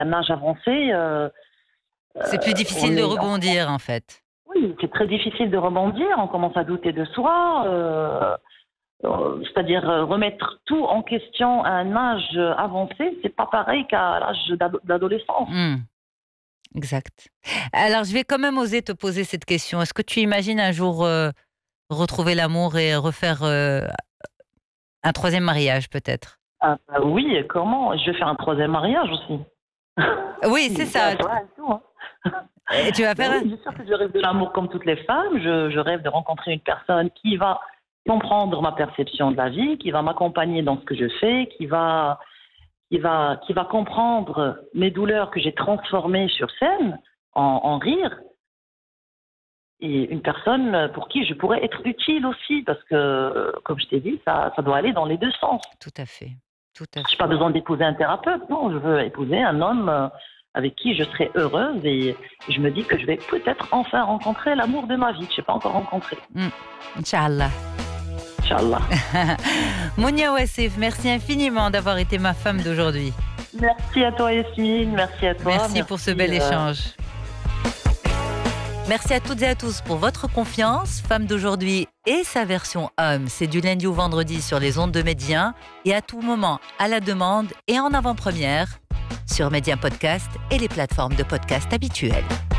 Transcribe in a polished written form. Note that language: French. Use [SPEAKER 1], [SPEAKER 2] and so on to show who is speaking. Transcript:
[SPEAKER 1] un âge avancé,
[SPEAKER 2] C'est plus difficile de rebondir, en fait.
[SPEAKER 1] oui, c'est très difficile de rebondir. On commence à douter de soi. C'est-à-dire remettre tout en question à un âge avancé, c'est pas pareil qu'à l'âge d'adolescence.
[SPEAKER 2] Mmh, exact. Alors, je vais quand même oser te poser cette question. Est-ce que tu imagines un jour, retrouver l'amour et refaire, un 3e mariage, peut-être?
[SPEAKER 1] Ah, bah oui, comment? Je vais faire un troisième mariage aussi.
[SPEAKER 2] Oui, c'est
[SPEAKER 1] Il y a
[SPEAKER 2] ça.
[SPEAKER 1] ça et tout, hein.
[SPEAKER 2] Et tu vas
[SPEAKER 1] Ben
[SPEAKER 2] faire
[SPEAKER 1] oui,
[SPEAKER 2] un
[SPEAKER 1] bien sûr que je rêve de l'amour comme toutes les femmes. Je rêve de rencontrer une personne qui va comprendre ma perception de la vie, qui va m'accompagner dans ce que je fais, qui va comprendre mes douleurs que j'ai transformées sur scène en rire. Et une personne pour qui je pourrais être utile aussi, parce que, comme je t'ai dit, ça doit aller dans les deux sens.
[SPEAKER 2] tout à fait, tout à
[SPEAKER 1] Je n'ai
[SPEAKER 2] fait.
[SPEAKER 1] pas besoin d'épouser un thérapeute, non, je veux épouser un homme avec qui je serai heureuse et je me dis que je vais peut-être enfin rencontrer l'amour de ma vie. Je n'ai pas encore rencontré.
[SPEAKER 2] Inch'Allah.
[SPEAKER 1] Inch'Allah.
[SPEAKER 2] Mounia Wassif, merci infiniment d'avoir été ma femme d'aujourd'hui.
[SPEAKER 1] Merci à toi, Yasmine. Merci à toi.
[SPEAKER 2] Merci pour ce bel échange. Merci à toutes et à tous pour votre confiance. Femme d'aujourd'hui et sa version homme, c'est du lundi au vendredi sur les ondes de Média et à tout moment à la demande et en avant-première sur Média Podcast et les plateformes de podcast habituelles.